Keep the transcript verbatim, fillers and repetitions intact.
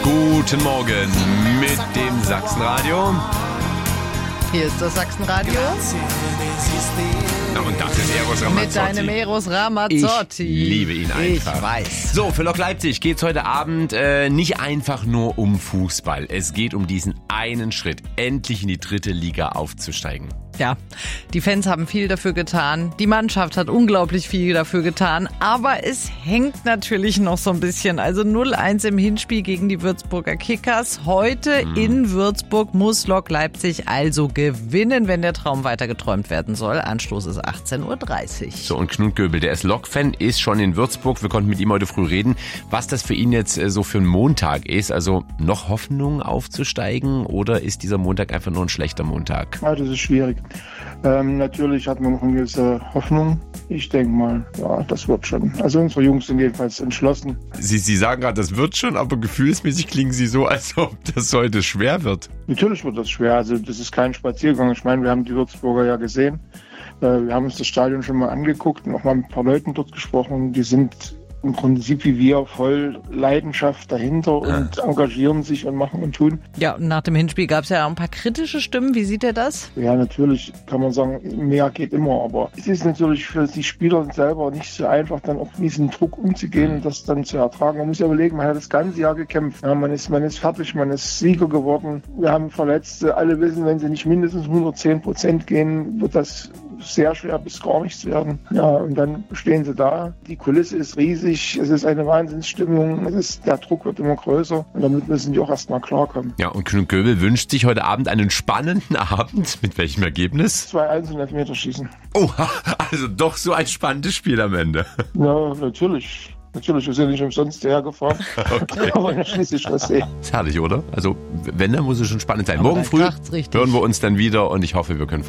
Guten Morgen mit dem Sachsenradio. Hier ist das Sachsenradio. Na, und das ist Eros Ramazzotti. Mit deinem Eros Ramazzotti. Ich liebe ihn einfach. Ich weiß. So, für Lok Leipzig geht's heute Abend äh, nicht einfach nur um Fußball. Es geht um diesen einen Schritt, endlich in die dritte Liga aufzusteigen. Ja, die Fans haben viel dafür getan. Die Mannschaft hat unglaublich viel dafür getan. Aber es hängt natürlich noch so ein bisschen. Also null eins im Hinspiel gegen die Würzburger Kickers. Heute mhm. in Würzburg muss Lok Leipzig also gewinnen, wenn der Traum weiter geträumt werden soll. Anstoß ist achtzehn Uhr dreißig. So, und Knut Göbel, der ist Lok-Fan, ist schon in Würzburg. Wir konnten mit ihm heute früh reden, was das für ihn jetzt äh, so für ein Montag ist. Also noch Hoffnung aufzusteigen oder ist dieser Montag einfach nur ein schlechter Montag? Ja, das ist schwierig. Ähm, natürlich hat man noch eine gewisse Hoffnung. Ich denke mal, ja, das wird schon. Also unsere Jungs sind jedenfalls entschlossen. Sie, Sie sagen gerade, das wird schon, aber gefühlsmäßig klingen Sie so, als ob das heute schwer wird. Natürlich wird das schwer. Also das ist kein Spaziergang. Ich meine, wir haben die Würzburger ja gesehen. Äh, wir haben uns das Stadion schon mal angeguckt und auch mal mit ein paar Leuten dort gesprochen. Die sind im Prinzip wie wir voll Leidenschaft dahinter und engagieren sich und machen und tun. Ja, und nach dem Hinspiel gab es ja auch ein paar kritische Stimmen. Wie sieht er das? Ja, natürlich kann man sagen, mehr geht immer, aber es ist natürlich für die Spieler selber nicht so einfach, dann auch mit diesem Druck umzugehen und das dann zu ertragen. Man muss ja überlegen, man hat das ganze Jahr gekämpft. Ja, man ist, man ist fertig, man ist Sieger geworden. Wir haben Verletzte. Alle wissen, wenn sie nicht mindestens hundertzehn Prozent gehen, wird das sehr schwer bis gar nichts werden. Ja, und dann stehen sie da. Die Kulisse ist riesig. Es ist eine Wahnsinnsstimmung. Es ist, der Druck wird immer größer. Und damit müssen die auch erstmal klarkommen. Ja, und Knut Göbel wünscht sich heute Abend einen spannenden Abend. Mit welchem Ergebnis? zwei eins und Elfmeterschießen. Oh, also doch so ein spannendes Spiel am Ende. Ja, natürlich. Natürlich, wir sind nicht umsonst hergefahren. Okay. Aber dann schließlich was sehen. Ist herrlich, oder? Also, wenn, dann muss es schon spannend sein. Aber morgen früh hören wir uns dann wieder und ich hoffe, wir können